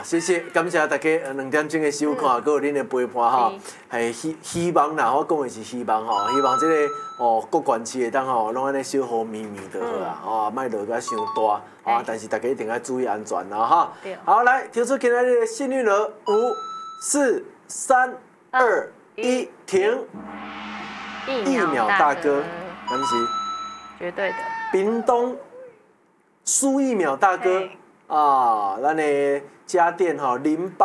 谢谢，感谢大家2点钟的收看，还有恁的陪伴哈，系希望啦，我讲的是希望吼，希望这个各县市会当吼，拢安尼小雨绵绵就好啦，莫落甲伤大，但是大家一定要注意安全啦哈。好，来跳出今天的幸运儿，5、4、3、2、1，停。疫苗大哥，感谢。 绝对的。 屏东苏疫苗大哥啊，咱的家电哈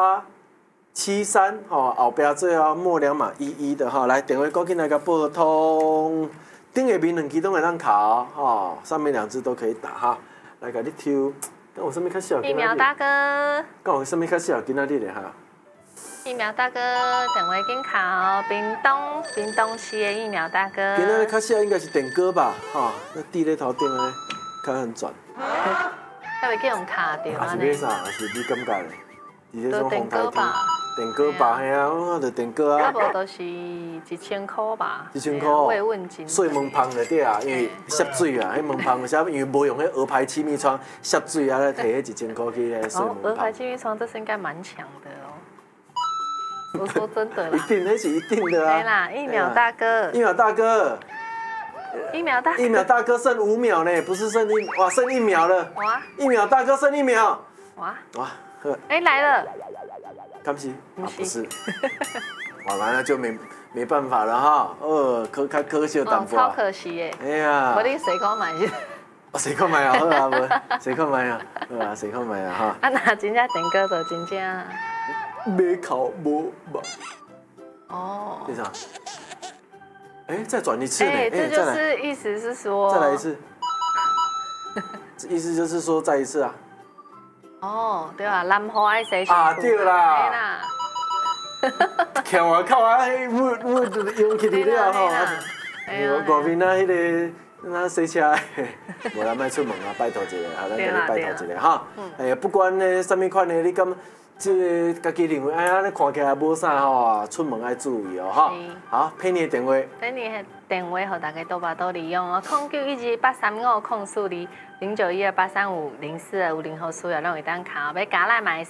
0873哈，后边最后末2码11的哈，来电话赶紧来个拨通，顶下面2支都会当卡哈，上面2支都可以打哈，来给你抽，敢有啥物较适合？ 疫苗大哥， 敢有啥物较适合今仔日的哈？ 疫苗大哥，电话紧考，屏东市的疫苗大哥。 今仔较适合应该是电歌吧，哈，那滴咧头顶安，较很转。 还袂叫用卡掉啊？是买啥？还是你感觉咧？伫这种风台天，电歌吧，嘿啊，我就电歌啊。 啊无就是1000块吧。 1000块。慰问金。 水门芳就对啊，因为涉水啊，迄门芳有啥？因为无用迄鹅牌气密窗涉水啊，来摕迄1000块去迄水门芳。 鹅牌气密窗这是应该蛮强的哦。我说真的啦。 一定，那是一定的啊。 对啦，疫苗大哥。 疫苗大哥。 疫苗大哥。 疫苗大哥剩5秒呢，不是剩哇，剩1秒了。哇！疫苗大哥剩1秒。哇！哇！ 哎，来了。 看不起？不是。哇，那就没办法了哈。可惜淡薄。 超可惜耶。 哎呀。 我你谁看买去？ 谁看买啊？好啊，无谁看买啊？好啊，谁看买啊？哈。 啊，那真正电歌就真正。 没考无吧？ 哦。 队长。哎，再转一次呢？ 哎，这就是意思是说。 再来一次。意思就是说再一次啊。 哦，对啊，蓝花爱谁？ 啊，对啦。看我靠啊，我用起你了吼。外面那迄个那洗车，无咱莫出门啊，拜托一下，啊，咱给你拜托一下哈。哎，不管呢什么款的，你感这个家己认为哎呀，你看起来无啥吼，出门爱注意哦哈。好，陪你的电话。 陪你的电话，互大家多把多利用哦。0917-835-0420912-835-0450号需要，咱会当卡，要加来买。